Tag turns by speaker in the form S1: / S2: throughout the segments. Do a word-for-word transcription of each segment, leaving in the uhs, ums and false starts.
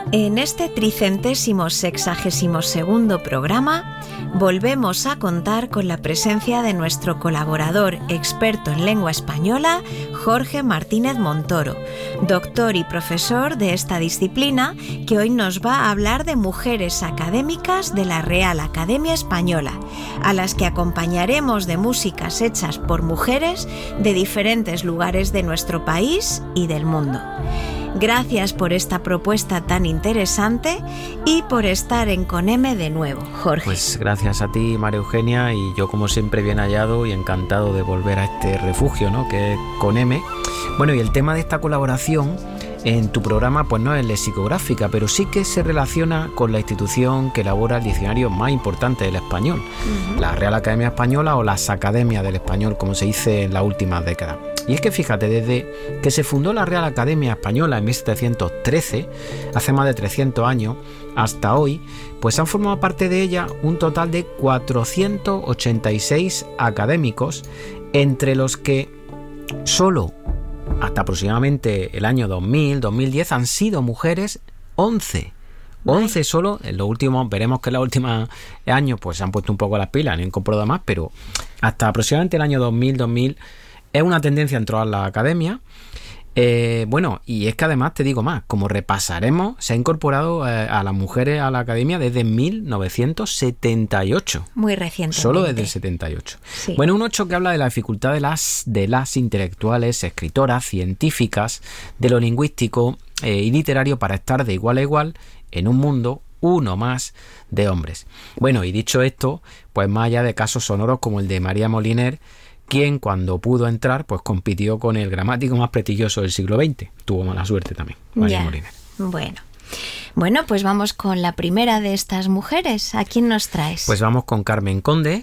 S1: En este tricentésimo sexagésimo segundo programa volvemos a contar con la presencia de nuestro colaborador experto en lengua española, Jorge Martínez Montoro, doctor y profesor de esta disciplina, que hoy nos va a hablar de mujeres académicas de la Real Academia Española, a las que acompañaremos de músicas hechas por mujeres de diferentes lugares de nuestro país y del mundo. Gracias por esta propuesta tan interesante y por estar en Coneme de nuevo, Jorge.
S2: Pues gracias a ti, María Eugenia, y yo como siempre bien hallado y encantado de volver a este refugio, ¿no?, que es Coneme. Bueno, y el tema de esta colaboración en tu programa pues no es lexicográfica, pero sí que se relaciona con la institución que elabora el diccionario más importante del español, uh-huh. la Real Academia Española, o las Academias del Español, como se dice en las últimas décadas. Y es que fíjate, desde que se fundó la Real Academia Española en mil setecientos trece, hace más de trescientos años, hasta hoy, pues han formado parte de ella un total de cuatrocientos ochenta y seis académicos, entre los que solo hasta aproximadamente el año dos mil, dos mil diez han sido mujeres once. once solo. En los últimos, veremos que en los últimos años pues se han puesto un poco las pilas, han incorporado más, pero hasta aproximadamente el año dos mil, dos mil es una tendencia en todas las academias. Eh, bueno, y es que además te digo más, como repasaremos, se ha incorporado eh, a las mujeres a la academia desde mil novecientos setenta y ocho.
S1: Muy recientemente.
S2: Solo desde el setenta y ocho.
S1: Sí.
S2: Bueno, un hecho que habla de la dificultad de las, de las intelectuales, escritoras, científicas, de lo lingüístico eh, y literario para estar de igual a igual en un mundo uno más de hombres. Bueno, y dicho esto, pues más allá de casos sonoros como el de María Moliner, quien cuando pudo entrar pues compitió con el gramático más prestigioso del siglo veinte. Tuvo mala suerte también, María
S1: ya.
S2: Moliner.
S1: Bueno. Bueno, pues vamos con la primera de estas mujeres. ¿A quién nos traes?
S2: Pues vamos con Carmen Conde,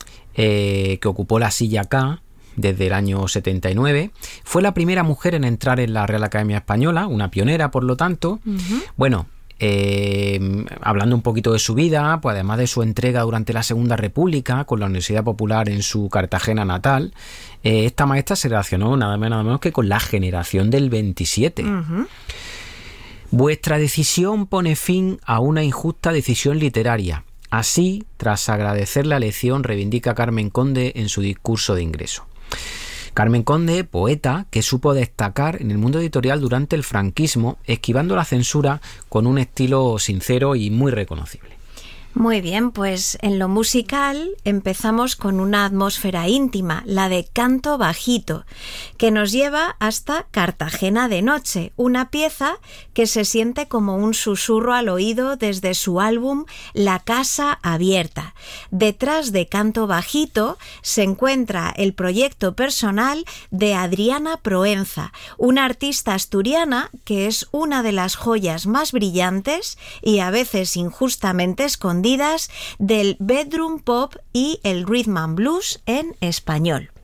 S2: eh, que ocupó la silla K desde el año setenta y nueve. Fue la primera mujer en entrar en la Real Academia Española, una pionera, por lo tanto. Uh-huh. Bueno, Eh, hablando un poquito de su vida, pues además de su entrega durante la Segunda República con la Universidad Popular en su Cartagena natal, eh, esta maestra se relacionó nada menos, nada menos que con la generación del veintisiete. Uh-huh. Vuestra decisión pone fin a una injusta decisión literaria. Así, tras agradecer la elección, reivindica Carmen Conde en su discurso de ingreso. Carmen Conde, poeta que supo destacar en el mundo editorial durante el franquismo, esquivando la censura con un estilo sincero y muy reconocible.
S1: Muy bien, pues en lo musical empezamos con una atmósfera íntima, la de Canto Bajito, que nos lleva hasta Cartagena de noche, una pieza que se siente como un susurro al oído desde su álbum La Casa Abierta. Detrás de Canto Bajito se encuentra el proyecto personal de Adriana Proenza, una artista asturiana que es una de las joyas más brillantes y a veces injustamente escondidas del bedroom pop y el rhythm and blues en español.